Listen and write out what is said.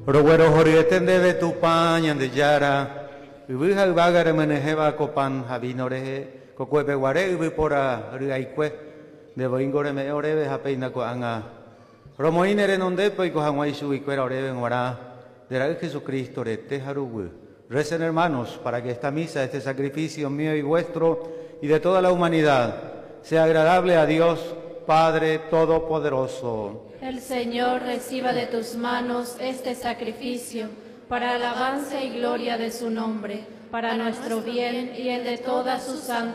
Rogüero Jorieten debe tu pañan de Yara, Ubuja Bagare Menejeva Copan Javinoreje, Cocuepe Guare, Ubipora Riaicue, de Boingore me orebe Japeina Coanga. Romoinere non depo y Cojanguay Suicuera orebe en Guará, de la Jesucristo de Tejarugu. Recen hermanos para que esta misa, este sacrificio mío y vuestro y de toda la humanidad, sea agradable a Dios, Padre Todopoderoso. El Señor reciba de tus manos este sacrificio para alabanza y gloria de su nombre, para nuestro bien y el de toda su santa